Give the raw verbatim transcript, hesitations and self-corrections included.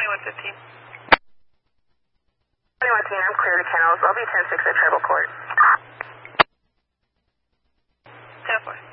twenty-one fifteen. twenty-one fifteen, I'm clear to kennels. I'll be ten six at Tribal Court. ten four.